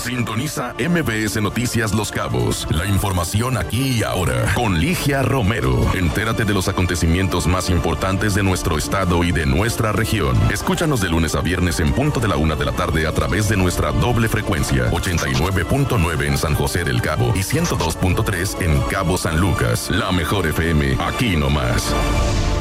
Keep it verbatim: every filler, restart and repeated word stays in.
Sintoniza M B S Noticias Los Cabos. La información aquí y ahora. Con Ligia Romero. Entérate de los acontecimientos más importantes de nuestro estado y de nuestra región. Escúchanos de lunes a viernes en punto de la una de la tarde a través de nuestra doble frecuencia. ochenta y nueve punto nueve en San José del Cabo y ciento dos punto tres en Cabo San Lucas. La mejor F M, aquí nomás.